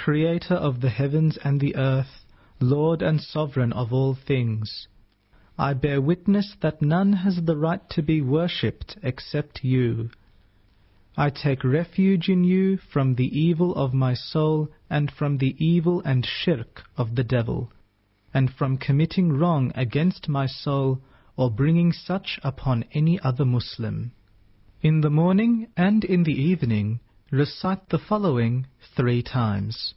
Creator of the heavens and the earth, Lord and Sovereign of all things, I bear witness that none has the right to be worshipped except you. I take refuge in you from the evil of my soul and from the evil and shirk of the devil, and from committing wrong against my soul or bringing such upon any other Muslim. In the morning and in the evening, recite the following 3 times.